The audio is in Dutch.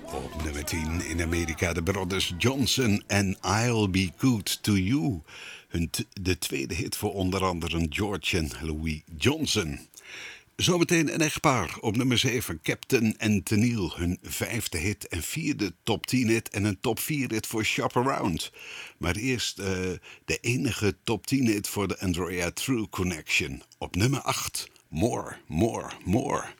Op nummer 10 in Amerika de Brothers Johnson en I'll Be Good To You. De tweede hit voor onder andere George en Louis Johnson. Zometeen een echtpaar op nummer 7, Captain en Tennille. Hun vijfde hit en vierde top 10 hit en een top 4 hit voor Shop Around. Maar eerst de enige top 10 hit voor de Andrea True Connection. Op nummer 8, More, More, More.